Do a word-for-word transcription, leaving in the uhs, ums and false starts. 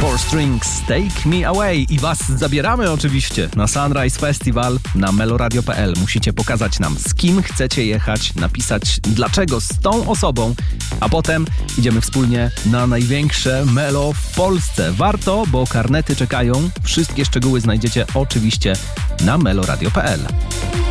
Four Strings, Take Me Away i was zabieramy oczywiście na Sunrise Festival na meloradio kropka p l. Musicie pokazać nam, z kim chcecie jechać, napisać dlaczego z tą osobą, a potem idziemy wspólnie na największe Melo w Polsce. Warto, bo karnety czekają. Wszystkie szczegóły znajdziecie oczywiście na meloradio kropka p l.